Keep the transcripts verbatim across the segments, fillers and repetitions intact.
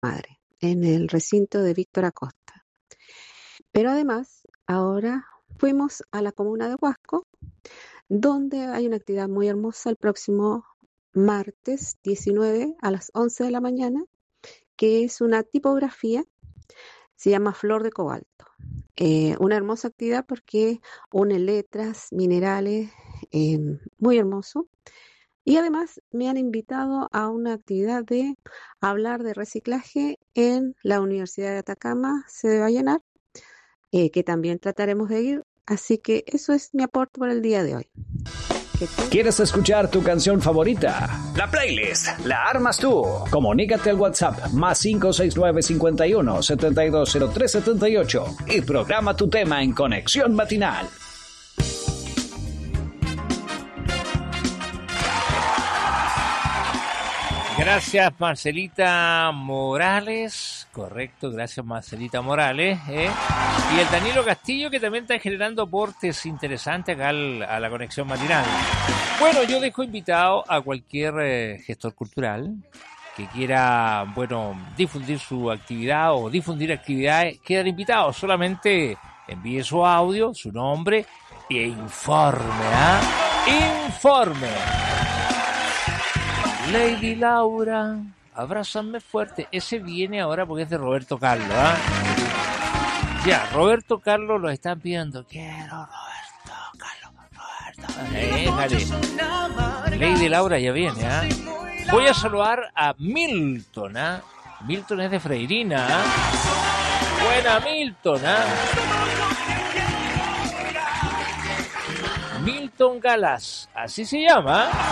Madre, en el recinto de Víctor Acosta. Pero además, ahora fuimos a la comuna de Huasco, donde hay una actividad muy hermosa el próximo martes diecinueve a las once de la mañana, que es una tipografía, se llama Flor de Cobalto. Eh, una hermosa actividad porque une letras, minerales, eh, muy hermoso. Y además me han invitado a una actividad de hablar de reciclaje en la Universidad de Atacama, sede Vallenar, eh, que también trataremos de ir. Así que eso es mi aporte por el día de hoy. ¿Quieres escuchar tu canción favorita? La playlist la armas tú. Comunícate al WhatsApp más cinco seis nueve cincuenta y uno setenta y dos cero tres setenta y ocho y programa tu tema en Conexión Matinal. Gracias, Marcelita Morales. Correcto, gracias, Marcelita Morales. ¿eh? Y el Danilo Castillo, que también está generando aportes interesantes acá al, a la Conexión Matinal. Bueno, yo dejo invitado a cualquier eh, gestor cultural que quiera, bueno, difundir su actividad o difundir actividades. Quedan invitados, solamente envíe su audio, su nombre e informe, ¿ah? ¿eh? Informe. Lady Laura, abrázame fuerte. Ese viene ahora porque es de Roberto Carlos, ¿ah? ¿eh? Ya, Roberto Carlos lo están pidiendo. Quiero Roberto Carlos, Roberto. Déjale. Lady Laura ya viene, ¿ah? ¿eh? Voy a saludar a Milton, ¿ah? ¿eh? Milton es de Freirina, ¿ah? ¿eh? Buena Milton, ¿ah? ¿eh? Milton Galas, así se llama, ¿eh?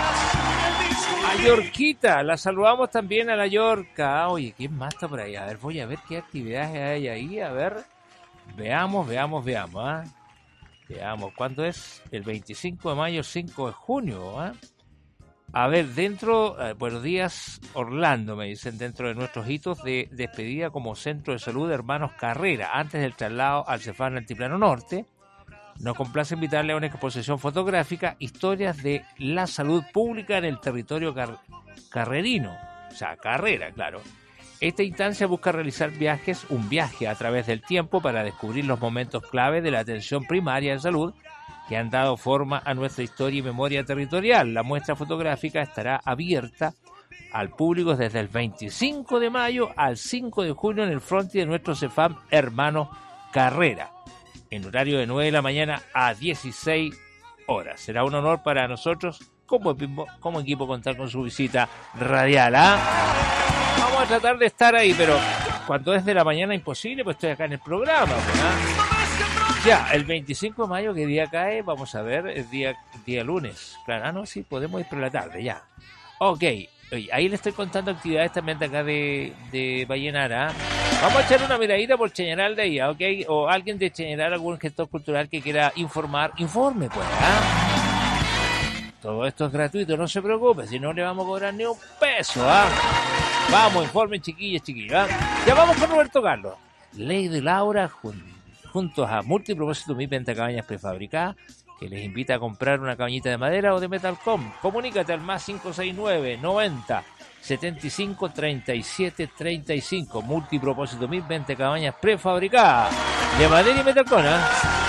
A Yorquita, la saludamos también a la Yorca. Oye, ¿quién más está por ahí? A ver, voy a ver qué actividades hay ahí. A ver, veamos, veamos, veamos. ¿eh? Veamos, ¿cuándo es? El veinticinco de mayo, cinco de junio. ¿eh? A ver, dentro, eh, buenos días, Orlando, me dicen, dentro de nuestros hitos de despedida como Centro de Salud de Hermanos Carrera, antes del traslado al Cefam Altiplano Norte. Nos complace invitarle a una exposición fotográfica, historias de la salud pública en el territorio car- carrerino, o sea, Carrera, claro. Esta instancia busca realizar viajes, un viaje a través del tiempo para descubrir los momentos clave de la atención primaria en salud que han dado forma a nuestra historia y memoria territorial. La muestra fotográfica estará abierta al público desde el veinticinco de mayo al cinco de junio en el frontis de nuestro Cefam Hermanos Carrera, en horario de nueve de la mañana a dieciséis horas. Será un honor para nosotros como, como equipo contar con su visita radial. ¿ah? Vamos a tratar de estar ahí, pero cuando es de la mañana imposible, pues estoy acá en el programa. ¿ah? Ya, el veinticinco de mayo, ¿qué día cae? Vamos a ver, es día, día lunes. Claro, ah, no, sí, podemos ir por la tarde, ya. Ok, oye, ahí le estoy contando actividades también de acá de, de Vallenara. Vamos a echar una miradita por Cheñaral de ahí, ¿ok? O alguien de Cheñaral, algún gestor cultural que quiera informar, informe, pues, ¿ah? Todo esto es gratuito, no se preocupe, si no le vamos a cobrar ni un peso, ¿ah? Vamos, informen, chiquillas, chiquillas, ¿ah? Ya vamos con Roberto Carlos. Lady Laura, jun, juntos a Multipropósito M I P Venta Cabañas Prefabricadas, que les invita a comprar una cabañita de madera o de Metalcom. Comunícate al más cinco seis nueve, noventa, setenta y cinco, treinta y siete, treinta y cinco. Multipropósito M I P Venta Cabañas Prefabricadas de madera y Metalcom, ¿eh?